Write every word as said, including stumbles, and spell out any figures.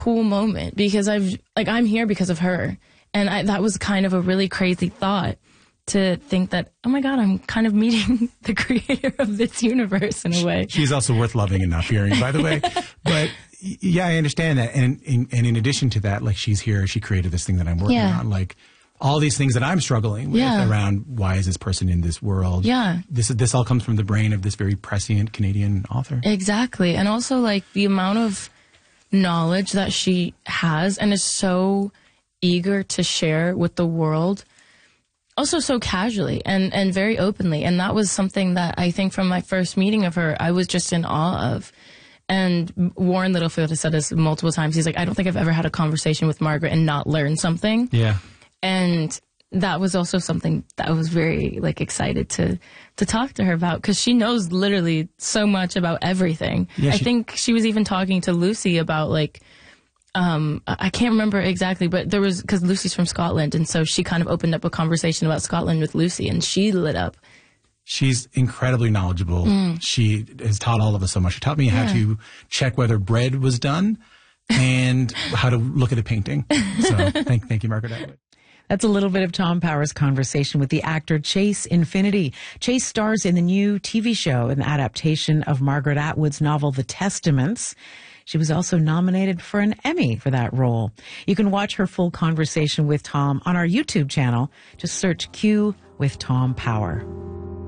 cool moment because I've, like, I'm here because of her. And I, that was kind of a really crazy thought to think that, oh my God, I'm kind of meeting the creator of this universe in a way. She's also worth loving and not fearing, by the way. But yeah, I understand that. And, and, and in addition to that, like, she's here, she created this thing that I'm working Yeah. on. Like, all these things that I'm struggling with Yeah. around why is this person in this world? Yeah. This this all comes from the brain of this very prescient Canadian author. Exactly. And also, like, the amount of knowledge that she has and is so eager to share with the world, also so casually and, and very openly. And that was something that I think from my first meeting of her, I was just in awe of. And Warren Littlefield has said this multiple times. He's like, I don't think I've ever had a conversation with Margaret and not learned something. Yeah. And that was also something that I was very, like, excited to to talk to her about because she knows literally so much about everything. Yeah, I she- think she was even talking to Lucy about, like, um, I can't remember exactly, but there was, because Lucy's from Scotland, and so she kind of opened up a conversation about Scotland with Lucy, and she lit up. She's incredibly knowledgeable. She has taught all of us so much. She taught me how Yeah. to check whether bread was done and how to look at a painting. So thank, thank you, Margaret Atwood. That's a little bit of Tom Power's conversation with the actor Chase Infinity. Chase stars in the new T V show, an adaptation of Margaret Atwood's novel, The Testaments. She was also nominated for an Emmy for that role. You can watch her full conversation with Tom on our YouTube channel. Just search Q with Tom Power.